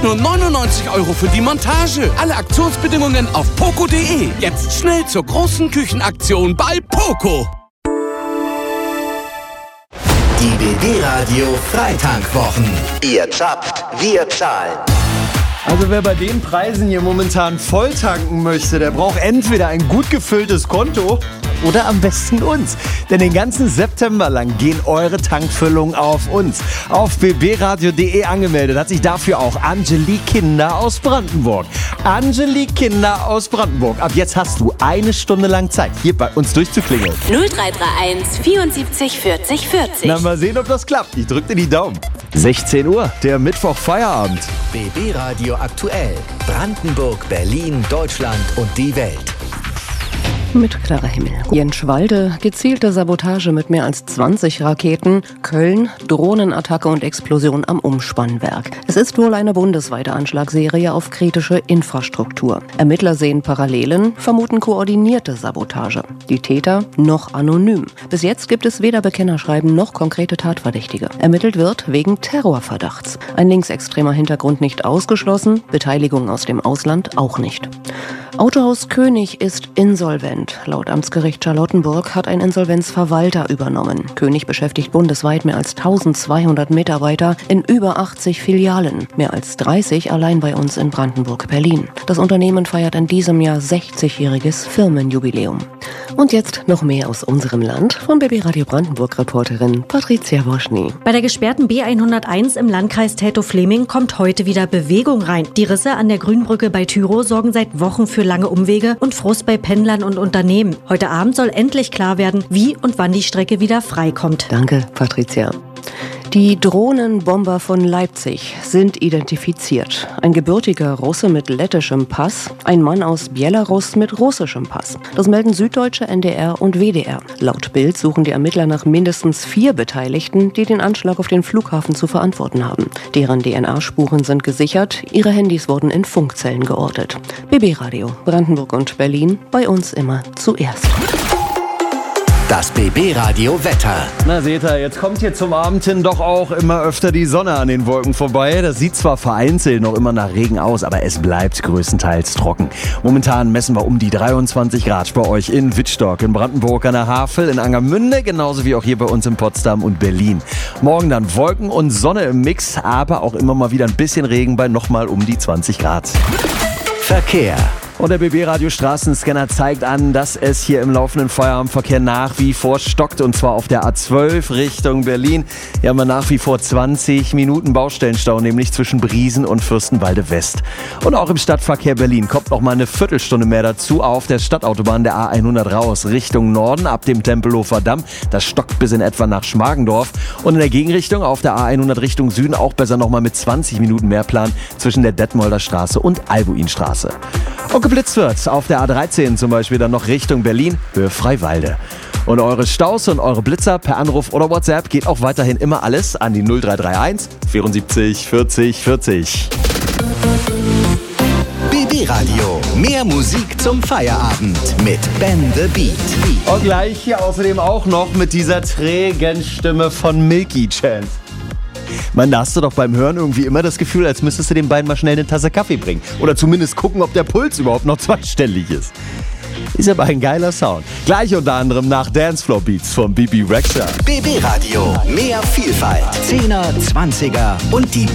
Nur 99 € für die Montage. Alle Aktionsbedingungen auf poco.de. Jetzt schnell zur großen Küchenaktion bei Poco. Die BB Radio Freitankwwochen. Ihr zapft, wir zahlen. Also wer bei den Preisen hier momentan voll tanken möchte, der braucht entweder ein gut gefülltes Konto oder am besten uns. Denn den ganzen September lang gehen eure Tankfüllungen auf uns. Auf bbradio.de angemeldet hat sich dafür auch Angelique Kinder aus Brandenburg. Angelique Kinder aus Brandenburg. Ab jetzt hast du eine Stunde lang Zeit, hier bei uns durchzuklingeln. 0331 74 40 40. Na, mal sehen, ob das klappt. Ich drück dir die Daumen. 16 Uhr, der Mittwoch Feierabend. BB Radio aktuell. Brandenburg, Berlin, Deutschland und die Welt. Mit klarer Himmel. Jenschwalde, gezielte Sabotage mit mehr als 20 Raketen. Köln, Drohnenattacke und Explosion am Umspannwerk. Es ist wohl eine bundesweite Anschlagsserie auf kritische Infrastruktur. Ermittler sehen Parallelen, vermuten koordinierte Sabotage. Die Täter noch anonym. Bis jetzt gibt es weder Bekennerschreiben noch konkrete Tatverdächtige. Ermittelt wird wegen Terrorverdachts. Ein linksextremer Hintergrund nicht ausgeschlossen, Beteiligung aus dem Ausland auch nicht. Autohaus König ist insolvent. Laut Amtsgericht Charlottenburg hat ein Insolvenzverwalter übernommen. König beschäftigt bundesweit mehr als 1200 Mitarbeiter in über 80 Filialen. Mehr als 30 allein bei uns in Brandenburg-Berlin. Das Unternehmen feiert in diesem Jahr 60-jähriges Firmenjubiläum. Und jetzt noch mehr aus unserem Land von BB Radio Brandenburg-Reporterin Patricia Woschny. Bei der gesperrten B101 im Landkreis Teltow-Fleming kommt heute wieder Bewegung rein. Die Risse an der Grünbrücke bei Tyrow sorgen seit Wochen für lange Umwege und Frust bei Pendlern und Unternehmen. Heute Abend soll endlich klar werden, wie und wann die Strecke wieder freikommt. Danke, Patricia. Die Drohnenbomber von Leipzig sind identifiziert. Ein gebürtiger Russe mit lettischem Pass, ein Mann aus Belarus mit russischem Pass. Das melden Süddeutsche, NDR und WDR. Laut Bild suchen die Ermittler nach mindestens 4 Beteiligten, die den Anschlag auf den Flughafen zu verantworten haben. Deren DNA-Spuren sind gesichert, ihre Handys wurden in Funkzellen geortet. BB Radio, Brandenburg und Berlin, bei uns immer zuerst. Das BB Radio Wetter. Na seht ihr, jetzt kommt hier zum Abend hin doch auch immer öfter die Sonne an den Wolken vorbei. Das sieht zwar vereinzelt noch immer nach Regen aus, aber es bleibt größtenteils trocken. Momentan messen wir um die 23 Grad bei euch in Wittstock, in Brandenburg an der Havel, in Angermünde, genauso wie auch hier bei uns in Potsdam und Berlin. Morgen dann Wolken und Sonne im Mix, aber auch immer mal wieder ein bisschen Regen bei nochmal um die 20 Grad. Verkehr. Und der BB-Radio Straßenscanner zeigt an, dass es hier im laufenden Feierabendverkehr nach wie vor stockt. Und zwar auf der A12 Richtung Berlin. Hier haben wir nach wie vor 20 Minuten Baustellenstau, nämlich zwischen Briesen und Fürstenwalde West. Und auch im Stadtverkehr Berlin kommt noch mal eine Viertelstunde mehr dazu auf der Stadtautobahn der A100 raus Richtung Norden ab dem Tempelhofer Damm. Das stockt bis in etwa nach Schmargendorf. Und in der Gegenrichtung auf der A100 Richtung Süden auch besser noch mal mit 20 Minuten mehr Plan zwischen der Detmolder Straße und Albuinstraße. Und geblitzt wird auf der A13 zum Beispiel dann noch Richtung Berlin, Höhe Freiwalde. Und eure Staus und eure Blitzer per Anruf oder WhatsApp geht auch weiterhin immer alles an die 0331 74 40 40. BB Radio. Mehr Musik zum Feierabend mit Ben the Beat. Und gleich hier außerdem auch noch mit dieser trägen Stimme von Milky Chance. Man, da hast du doch beim Hören irgendwie immer das Gefühl, als müsstest du den beiden mal schnell eine Tasse Kaffee bringen. Oder zumindest gucken, ob der Puls überhaupt noch zweistellig ist. Ist aber ein geiler Sound. Gleich unter anderem nach Dancefloor Beats von Bibi Rexha. BB Radio. Mehr Vielfalt. 10er, 20er und die